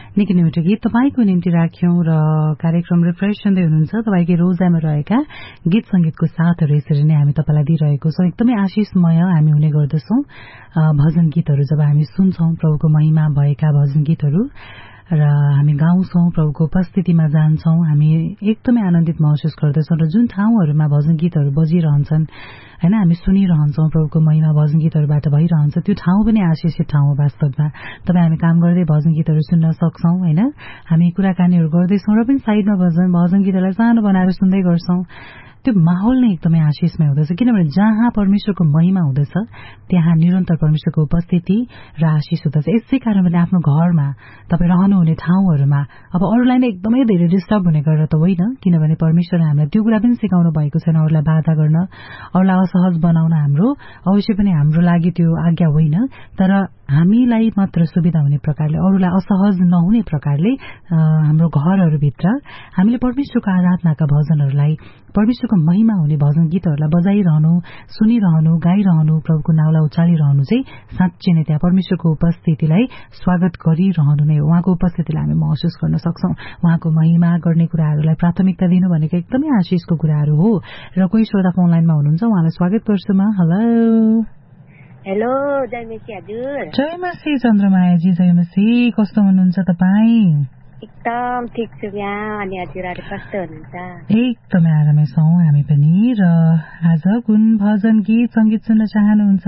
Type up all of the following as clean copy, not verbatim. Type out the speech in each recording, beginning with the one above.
निकै नै मिठो गीत तपाईँको निम्ति राख्यौं र कार्यक्रम रिफ्रेश हुँदै हुनुहुन्छ। तपाईँकै रोजाइमा रहेका गीत संगीतको साथहरू यसरी नै हामी तपाईँलाई दिइरहेको छौं। एकदमै आशिषमय हामी हुने गर्दछौं भजन गीतहरू जब हामी सुन्छौं, प्रभुको महिमा भएका भजन गीतहरू र हामी गाउँछौं, प्रभुको उपस्थितिमा जान्छौं, हामी एकदमै आनन्दित महसुस गर्दछौं र जुन ठाउँहरूमा भजन गीतहरू बजिरहन्छन् हैन, हामी सुनिरहन्छौं, प्रभुको महिमा भजन गीतहरूबाट भइरहन्छ, त्यो ठाउँ पनि आशिषित ठाउँ हो। वास्तवमा तपाईँ हामी काम गर्दै भजन गीतहरू सुन्न सक्छौं हैन, हामी कुराकानीहरू गर्दैछौं र पनि साइडमा भजन गीतहरूलाई सानो बनाएर सुन्दै गर्छौं। त्यो माहौल नै एकदमै आशिषमय हुँदछ, किनभने जहाँ परमेश्वरको महिमा हुँदछ त्यहाँ निरन्तर परमेश्वरको उपस्थिति र आशिष हुँदछ। यसै कारण पनि आफ्नो घरमा तपाईँ रहनुहुने ठाउँहरूमा अब अरूलाई नै एकदमै धेरै डिस्टर्ब हुने गरेर त होइन, किनभने परमेश्वरले हामीलाई त्यो कुरा पनि सिकाउनु भएको छैन अरूलाई बाधा गर्न, अरूलाई असहज बनाउन। हाम्रो अवश्य पनि हाम्रो लागि त्यो आज्ञा होइन, तर हामीलाई मात्र सुविधा हुने प्रकारले, अरूलाई असहज नहुने प्रकारले हाम्रो घरहरूभित्र हामीले परमेश्वरको आराधनाका भजनहरूलाई, परमेश्वरको महिमा हुने भजन गीतहरूलाई बजाइरहनु, सुनिरहनु, गाइरहनु, प्रभुको नाउँलाई उचालिरहनु चाहिँ साँच्चै नै त्यहाँ परमेश्वरको उपस्थितिलाई स्वागत गरिरहनु नै हो। उहाँको उपस्थितिलाई हामी महसुस गर्न सक्छौं। उहाँको महिमा गर्ने कुराहरूलाई प्राथमिकता दिनु भनेको एकदमै आशिषको कुराहरू हो। र कोही श्रोता फोन लाइनमा हुनुहुन्छ, उहाँलाई स्वागत गर्छु म। हेलो हेलो, जय मसी हजुर। जय मसी चन्द्रमायाजी, जय मसी। कस्तो हुनुहुन्छ तपाईँ? एकदम ठिक छु यहाँ। अनि हजुरहरू कस्तो हुनुहुन्छ? एकदमै आरामै छौं हामी पनि। र आज कुन भजन गीत संगीत सुन्न चाहनुहुन्छ?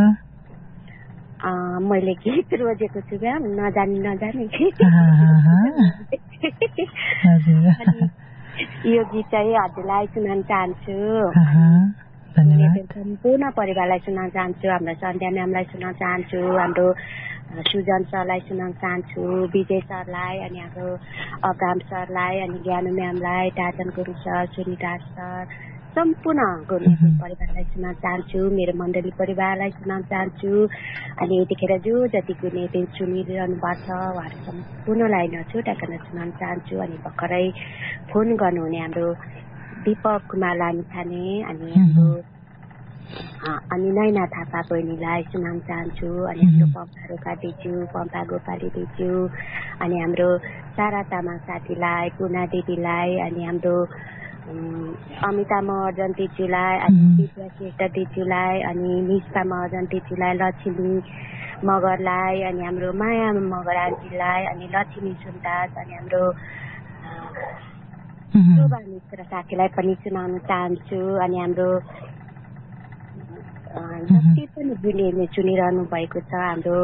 मैले गीत रोजेको छु क्या, नजानी यो गीत चाहिँ हजुरलाई सुनाउन चाहन्छु। सम्पूर्ण परिवारलाई सुनाउन चाहन्छु, हाम्रो सन्ध्या म्यामलाई सुनाउन चाहन्छु, हाम्रो सुजन सरलाई सुनाउन चाहन्छु, विजय सरलाई, अनि हाम्रो अगाम सरलाई, अनि ज्ञानु म्यामलाई, टाजन गुरु सर, सुनिता सर, सम्पूर्ण गुरु परिवारलाई सुनाउन चाहन्छु, मेरो मण्डली परिवारलाई सुनाउन चाहन्छु। अनि यतिखेर जो जति गुने सुनिरहनु भएको छ उहाँहरू सम्पूर्णलाई नछुटाइकन सुनाउन चाहन्छु। अनि भर्खरै फोन गर्नुहुने हाम्रो दीपक कुमार लामिछाने, अनि नैना थापा बहिनीलाई सुनाउन चाहन्छु। अनि हाम्रो पम्पा रोका दिजु, पम्पा गोपाली दिजु, अनि हाम्रो सारा तामाङ साथीलाई, पूर्णा दिदीलाई, अनि हाम्रो अमिता महर्जन दिजुलाई, अनि दिव्या श्रेष्ठ दिजुलाई, अनि निष्ठा महर्जन दिजुलाई, लक्ष्मी मगरलाई, अनि हाम्रो माया मगर आन्टीलाई, अनि लक्ष्मी सुन्दास, अनि हाम्रो शोभा मिश्र साथीलाई पनि सुनाउन चाहन्छु। अनि हाम्रो जति पनि बुढीहरूले सुनिरहनु भएको छ, हाम्रो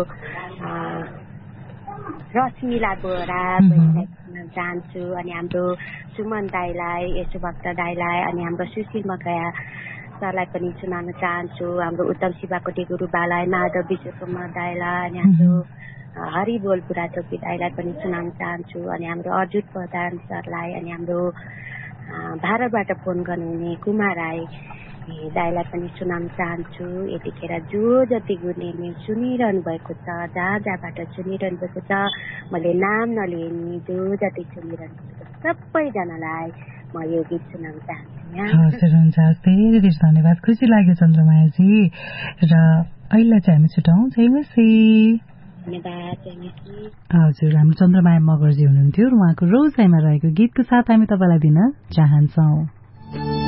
रश्मिला बोरा बहिनीलाई सुनाउन चाहन्छु। अनि हाम्रो सुमन दाईलाई, यशोभक्त दाईलाई, अनि हाम्रो सुशील मकया सरलाई पनि सुनाउन चाहन्छु। हाम्रो उत्तम शिवाकोटी गुरुबालाई, माधव विश्वकुमार दाईलाई, अनि हाम्रो हरिबोल बुढाथोकी दाईलाई पनि सुनाउन चाहन्छु। अनि हाम्रो अर्जुन प्रधान सरलाई, अनि हाम्रो भारतबाट फोन गर्नुहुने कुमार राई दाईलाई पनि सुनाउन चाहन्छु। यतिखेर जो जति गुरुले सुनिरहनु भएको छ, जहाँ जहाँबाट सुनिरहनु भएको छ, मैले नाम नलिए नि जो जति सुनिरहनु भएको छ सबैजनालाई म यो गीत सुनाउन चाहन्छु। हजुर, हुन्छ, धेरै धेरै धन्यवाद। खुसी लाग्यो चन्द्रमायाजी। र अहिले चाहिँ हामी छुटाउँ। जय मसी। हजुर, हाम्रो चन्द्रमाया मगरजी हुनुहुन्थ्यो र उहाँको रोजाइमा रहेको गीतको साथ हामी तपाईँलाई दिन चाहन्छौँ।